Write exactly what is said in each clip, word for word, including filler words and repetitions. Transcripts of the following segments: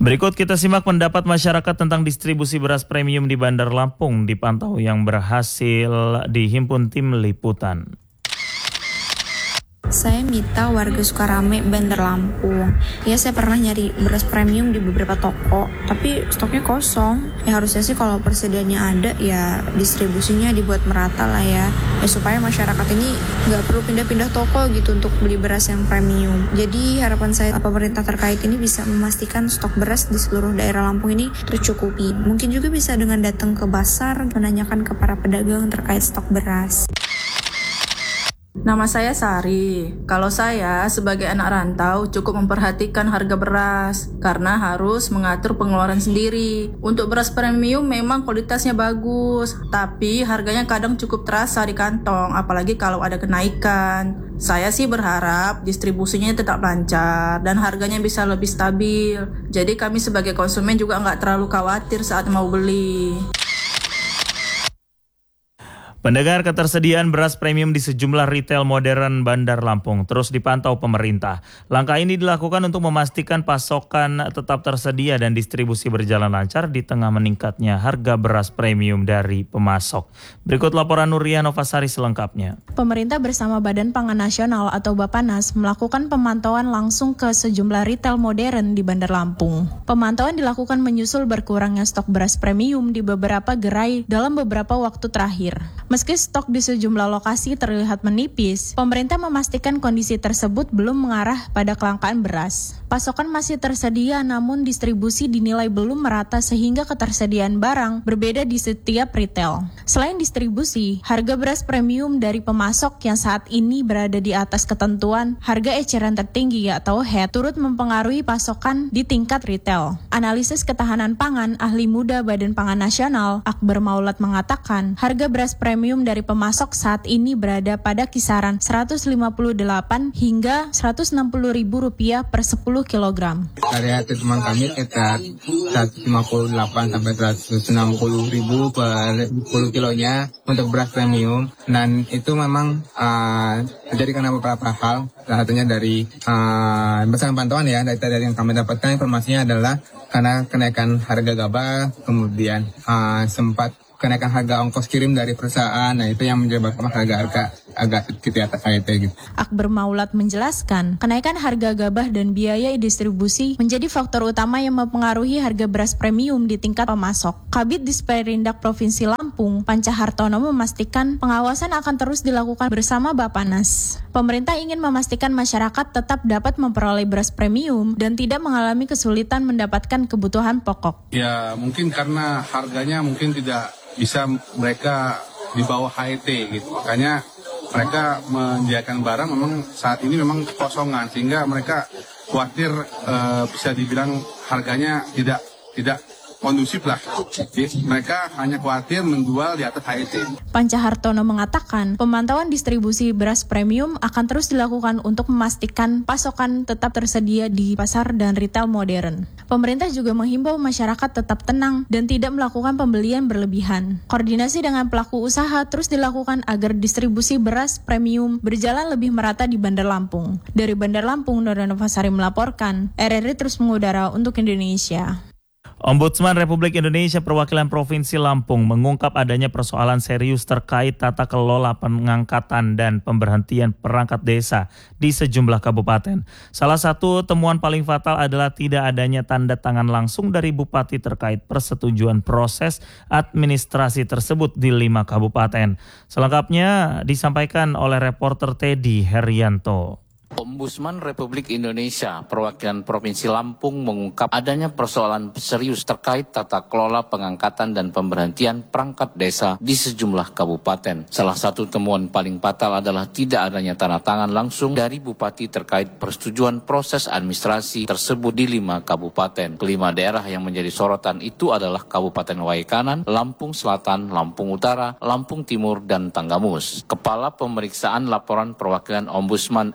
Berikut kita simak pendapat masyarakat tentang distribusi beras premium di Bandar Lampung dipantau yang berhasil dihimpun tim liputan. Saya Mita, warga Sukarame, Bandar Lampung. Ya, saya pernah nyari beras premium di beberapa toko, tapi stoknya kosong. Ya harusnya sih kalau persediaannya ada, ya distribusinya dibuat merata lah ya. Ya supaya masyarakat ini nggak perlu pindah-pindah toko gitu untuk beli beras yang premium. Jadi harapan saya pemerintah terkait ini bisa memastikan stok beras di seluruh daerah Lampung ini tercukupi. Mungkin juga bisa dengan datang ke pasar, menanyakan ke para pedagang terkait stok beras. Nama saya Sari. Kalau saya sebagai anak rantau cukup memperhatikan harga beras karena harus mengatur pengeluaran sendiri. Untuk beras premium memang kualitasnya bagus, tapi harganya kadang cukup terasa di kantong, apalagi kalau ada kenaikan. Saya sih berharap distribusinya tetap lancar dan harganya bisa lebih stabil. Jadi kami sebagai konsumen juga nggak terlalu khawatir saat mau beli. Pendengar, ketersediaan beras premium di sejumlah retail modern Bandar Lampung terus dipantau pemerintah. Langkah ini dilakukan untuk memastikan pasokan tetap tersedia dan distribusi berjalan lancar di tengah meningkatnya harga beras premium dari pemasok. Berikut laporan Nuria Novasari selengkapnya. Pemerintah bersama Badan Pangan Nasional atau Bappenas melakukan pemantauan langsung ke sejumlah retail modern di Bandar Lampung. Pemantauan dilakukan menyusul berkurangnya stok beras premium di beberapa gerai dalam beberapa waktu terakhir. Meski stok di sejumlah lokasi terlihat menipis, pemerintah memastikan kondisi tersebut belum mengarah pada kelangkaan beras. Pasokan masih tersedia namun distribusi dinilai belum merata sehingga ketersediaan barang berbeda di setiap retail. Selain distribusi, harga beras premium dari pemasok yang saat ini berada di atas ketentuan harga eceran tertinggi atau H E T turut mempengaruhi pasokan di tingkat retail. Analisis ketahanan pangan ahli muda Badan Pangan Nasional Akbar Maulad mengatakan harga beras premium Premium dari pemasok saat ini berada pada kisaran seratus lima puluh delapan hingga seratus enam puluh ribu rupiah per sepuluh kilogram. Dari hati teman kami sekitar seratus lima puluh delapan sampai seratus enam puluh ribu per sepuluh kilonya untuk beras premium, dan itu memang uh, terjadi karena beberapa hal. Salah satunya dari uh, berdasarkan pantauan ya, dari, dari yang kami dapatkan informasinya adalah karena kenaikan harga gabah, kemudian uh, sempat kenaikan harga ongkos kirim dari perusahaan, nah itu yang menyebabkan harga-harga agak sedikit di atas H E T gitu. Akbar Maulad menjelaskan, kenaikan harga gabah dan biaya distribusi menjadi faktor utama yang mempengaruhi harga beras premium di tingkat pemasok. Kabid Disperindak Provinsi Lampung, Panca Hartono memastikan pengawasan akan terus dilakukan bersama Bappenas. Pemerintah ingin memastikan masyarakat tetap dapat memperoleh beras premium dan tidak mengalami kesulitan mendapatkan kebutuhan pokok. Ya mungkin karena harganya mungkin tidak bisa mereka di bawah H E T gitu, makanya mereka menyediakan barang memang saat ini memang kekosongan sehingga mereka khawatir e, bisa dibilang harganya tidak tidak kondusif lah. Jadi, mereka hanya khawatir menjual di atas H E T. Panca Hartono mengatakan pemantauan distribusi beras premium akan terus dilakukan untuk memastikan pasokan tetap tersedia di pasar dan retail modern. Pemerintah juga menghimbau masyarakat tetap tenang dan tidak melakukan pembelian berlebihan. Koordinasi dengan pelaku usaha terus dilakukan agar distribusi beras premium berjalan lebih merata di Bandar Lampung. Dari Bandar Lampung, Nuria Novasari melaporkan, R R I terus mengudara untuk Indonesia. Ombudsman Republik Indonesia Perwakilan Provinsi Lampung mengungkap adanya persoalan serius terkait tata kelola pengangkatan dan pemberhentian perangkat desa di sejumlah kabupaten. Salah satu temuan paling fatal adalah tidak adanya tanda tangan langsung dari Bupati terkait persetujuan proses administrasi tersebut di lima kabupaten. Selengkapnya disampaikan oleh reporter Teddy Herianto. Ombudsman Republik Indonesia Perwakilan Provinsi Lampung mengungkap adanya persoalan serius terkait tata kelola pengangkatan dan pemberhentian perangkat desa di sejumlah kabupaten. Salah satu temuan paling fatal adalah tidak adanya tanda tangan langsung dari Bupati terkait persetujuan proses administrasi tersebut di lima kabupaten. Kelima daerah yang menjadi sorotan itu adalah Kabupaten Waikanan, Lampung Selatan, Lampung Utara, Lampung Timur, dan Tanggamus. Kepala Pemeriksaan Laporan Perwakilan Ombudsman R I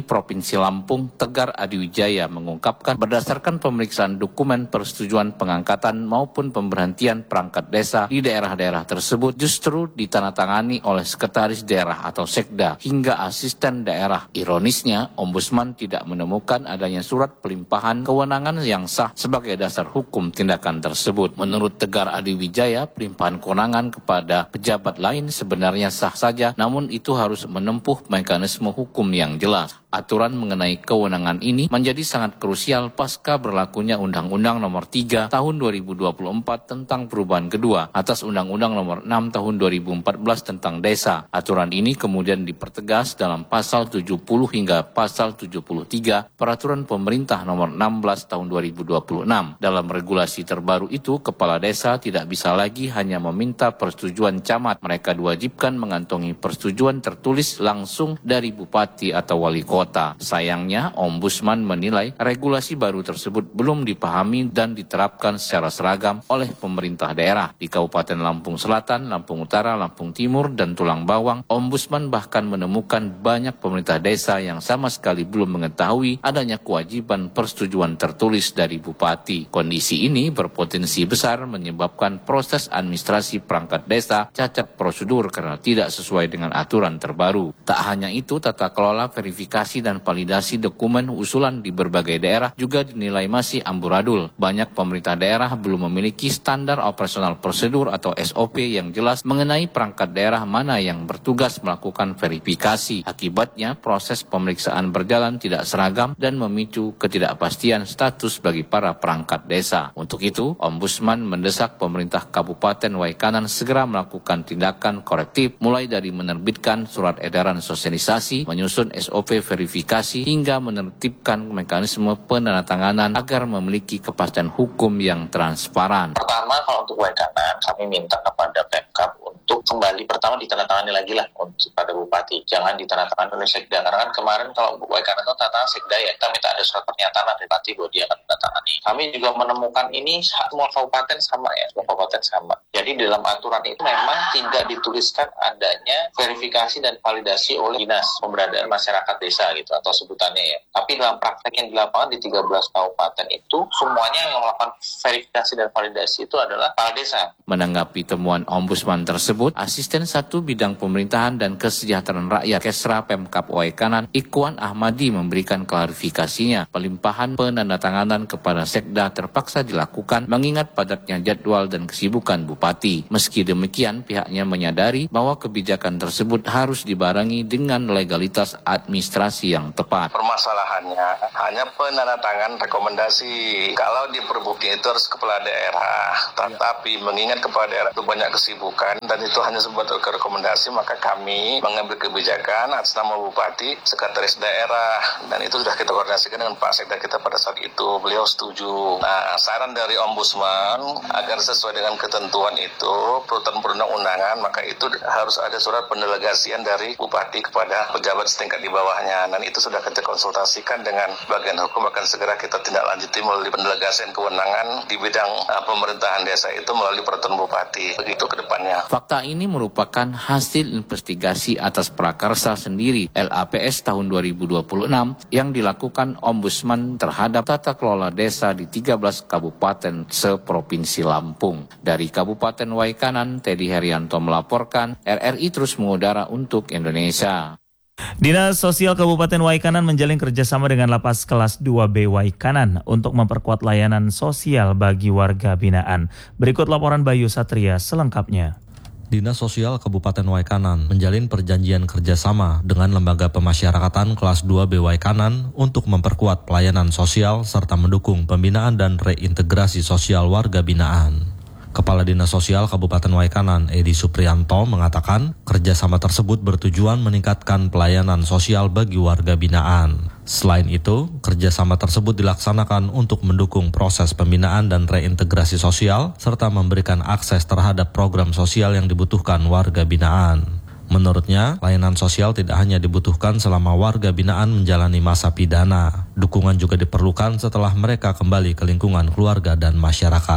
Provinsi Lampung, Tegar Adiwijaya, mengungkapkan berdasarkan pemeriksaan dokumen persetujuan pengangkatan maupun pemberhentian perangkat desa di daerah-daerah tersebut justru ditandatangani oleh sekretaris daerah atau sekda hingga asisten daerah. Ironisnya, Ombudsman tidak menemukan adanya surat pelimpahan kewenangan yang sah sebagai dasar hukum tindakan tersebut. Menurut Tegar Adiwijaya, pelimpahan kewenangan kepada pejabat lain sebenarnya sah saja, namun itu harus menempuh mekanisme hukum yang jelas. Aturan mengenai kewenangan ini menjadi sangat krusial pasca berlakunya Undang-Undang Nomor tiga Tahun dua ribu dua puluh empat tentang perubahan kedua atas Undang-Undang Nomor enam Tahun dua ribu empat belas tentang desa. Aturan ini kemudian dipertegas dalam pasal tujuh puluh hingga pasal tujuh puluh tiga Peraturan Pemerintah Nomor enam belas Tahun dua ribu dua puluh enam. Dalam regulasi terbaru itu, kepala desa tidak bisa lagi hanya meminta persetujuan camat. Mereka diwajibkan mengantongi persetujuan tertulis langsung dari bupati atau wali kota. Sayangnya, Ombudsman menilai regulasi baru tersebut belum dipahami dan diterapkan secara seragam oleh pemerintah daerah. Di Kabupaten Lampung Selatan, Lampung Utara, Lampung Timur, dan Tulang Bawang, Ombudsman bahkan menemukan banyak pemerintah desa yang sama sekali belum mengetahui adanya kewajiban persetujuan tertulis dari bupati. Kondisi ini berpotensi besar menyebabkan proses administrasi perangkat desa cacat prosedur karena tidak sesuai dengan aturan terbaru. Tak hanya itu, tata kelola verifikasi dan validasi dokumen usulan di berbagai daerah juga dinilai masih amburadul. Banyak pemerintah daerah belum memiliki standar operasional prosedur atau S O P yang jelas mengenai perangkat daerah mana yang bertugas melakukan verifikasi. Akibatnya, proses pemeriksaan berjalan tidak seragam dan memicu ketidakpastian status bagi para perangkat desa. Untuk itu, Ombudsman mendesak pemerintah Kabupaten Waikanan segera melakukan tindakan korektif, mulai dari menerbitkan surat edaran sosialisasi, menyusun S O P verifikasi, hingga menertibkan mekanisme penandatanganan agar memiliki kepastian hukum yang transparan. Pertama, kalau untuk Waikanan, kami minta kepada Pemkab untuk kembali pertama ditandatangani lagi lah untuk pada bupati, jangan ditandatangani oleh sekda. Karena kan kemarin kalau Waikanan itu tantangan sekda ya, kita minta ada surat pernyataan dari bupati bahwa dia akan menandatangani. Kami juga menemukan ini semua kabupaten sama ya, semua kabupaten sama. Jadi dalam aturan itu memang tidak dituliskan adanya verifikasi dan validasi oleh Dinas Pemberdayaan Masyarakat Desa gitu atau sebutannya ya. Tapi dalam praktek yang di lapangan di tiga belas kabupaten itu semuanya yang melakukan verifikasi dan validasi itu adalah kepala desa. Menanggapi temuan Ombudsman tersebut, Asisten satu Bidang Pemerintahan dan Kesejahteraan Rakyat Kesra Pemkab Waikanan, Ikhwan Ahmadi, memberikan klarifikasinya. Pelimpahan penandatanganan kepada sekda terpaksa dilakukan mengingat padatnya jadwal dan kesibukan bupati. Meski demikian, pihaknya menyadari bahwa kebijakan tersebut harus dibarengi dengan legalitas administrasi yang tepat. Permasalahannya hanya penandatangan rekomendasi. Kalau di perbukti itu harus kepala daerah, tetapi mengingat kepala daerah itu banyak kesibukan dan itu hanya sebatas rekomendasi, maka kami mengambil kebijakan atas nama bupati, sekretaris daerah, dan itu sudah kita koordinasikan dengan Pak Sekda kita pada saat itu. Beliau setuju. Nah, saran dari Ombudsman agar sesuai dengan ketentuan itu, peraturan perundang-undangan, maka itu harus ada surat pendelegasian dari bupati kepada pejabat setingkat di bawahnya. Dan itu sudah kita konsultasikan dengan bagian hukum, akan segera kita tindak lanjuti melalui pendelegasian kewenangan di bidang uh, pemerintahan desa itu melalui peraturan bupati. Begitu ke depannya. Fakta ini merupakan hasil investigasi atas prakarsa sendiri L A P S tahun dua ribu dua puluh enam yang dilakukan Ombudsman terhadap tata kelola desa di tiga belas kabupaten seprovinsi Lampung. Dari Kabupaten Waikanan, Teddy Herianto melaporkan. R R I terus mengudara untuk Indonesia. Dinas Sosial Kabupaten Waikanan menjalin kerjasama dengan Lapas Kelas dua B Waikanan untuk memperkuat layanan sosial bagi warga binaan. Berikut laporan Bayu Satria selengkapnya. Dinas Sosial Kabupaten Waikanan menjalin perjanjian kerjasama dengan Lembaga Pemasyarakatan Kelas dua B Waikanan untuk memperkuat pelayanan sosial serta mendukung pembinaan dan reintegrasi sosial warga binaan. Kepala Dinas Sosial Kabupaten Waikanan, Edi Suprianto, mengatakan kerjasama tersebut bertujuan meningkatkan pelayanan sosial bagi warga binaan. Selain itu, kerjasama tersebut dilaksanakan untuk mendukung proses pembinaan dan reintegrasi sosial, serta memberikan akses terhadap program sosial yang dibutuhkan warga binaan. Menurutnya, layanan sosial tidak hanya dibutuhkan selama warga binaan menjalani masa pidana. Dukungan juga diperlukan setelah mereka kembali ke lingkungan keluarga dan masyarakat.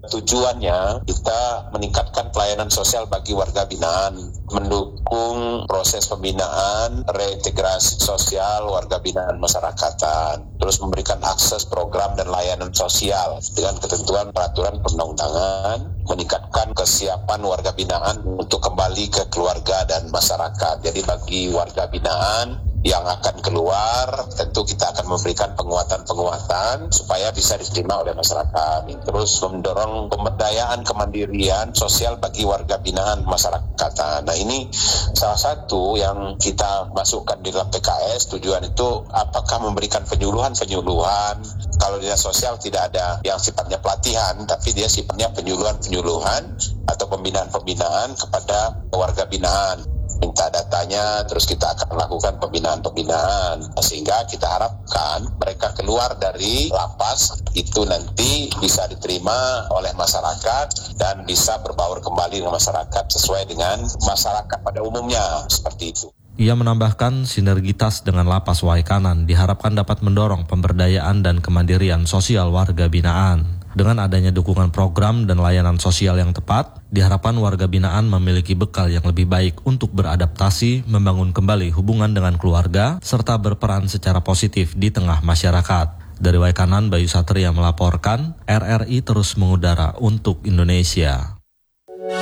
Tujuannya kita meningkatkan pelayanan sosial bagi warga binaan, mendukung proses pembinaan, reintegrasi sosial warga binaan masyarakatan, terus memberikan akses program dan layanan sosial dengan ketentuan peraturan perundang-undangan, meningkatkan kesiapan warga binaan untuk kembali ke keluarga dan masyarakat. Jadi bagi warga binaan yang akan keluar, tentu kita akan memberikan penguatan-penguatan supaya bisa diterima oleh masyarakat. Terus mendorong pemberdayaan kemandirian sosial bagi warga binaan masyarakat. Nah ini salah satu yang kita masukkan di dalam P K S. Tujuan itu apakah memberikan penyuluhan-penyuluhan. Kalau dinas sosial tidak ada yang sifatnya pelatihan, tapi dia sifatnya penyuluhan-penyuluhan atau pembinaan-pembinaan kepada warga binaan. Minta datanya, terus kita akan melakukan pembinaan-pembinaan sehingga kita harapkan mereka keluar dari lapas itu nanti bisa diterima oleh masyarakat dan bisa berbaur kembali dengan masyarakat sesuai dengan masyarakat pada umumnya, seperti itu. Ia menambahkan sinergitas dengan Lapas Waikanan diharapkan dapat mendorong pemberdayaan dan kemandirian sosial warga binaan. Dengan adanya dukungan program dan layanan sosial yang tepat, diharapkan warga binaan memiliki bekal yang lebih baik untuk beradaptasi, membangun kembali hubungan dengan keluarga, serta berperan secara positif di tengah masyarakat. Dari Waikanan, Bayu Satria melaporkan, R R I terus mengudara untuk Indonesia.